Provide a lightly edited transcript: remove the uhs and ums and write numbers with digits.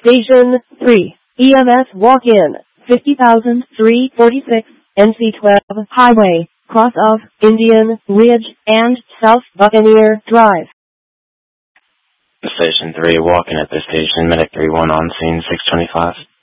Station 3, EMS walk-in, 50,346, NC-12 Highway, cross of Indian Ridge and South Buccaneer Drive. Station 3, walk-in at this station, Medic 3-1 on scene, 625.